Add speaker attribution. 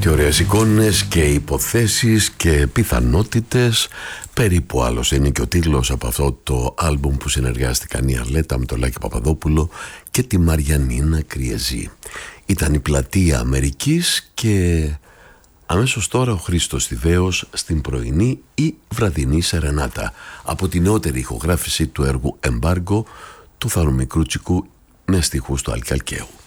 Speaker 1: Τι ωραίες εικόνες και υποθέσεις και πιθανότητες. Περίπου άλλος είναι και ο τίτλος από αυτό το άλμπουμ που συνεργάστηκαν η Αρλέτα με τον Λάκη Παπαδόπουλο και τη Μαριανίνα Κριεζή. Ήταν η Πλατεία Αμερικής και αμέσως τώρα ο Χρήστος Θηβαίος στην πρωινή ή βραδινή σερενάτα από τη νεότερη ηχογράφηση του έργου Εμπάργκο του Θανομικρούτσικου με στίχους του Αλκιαλκαίου.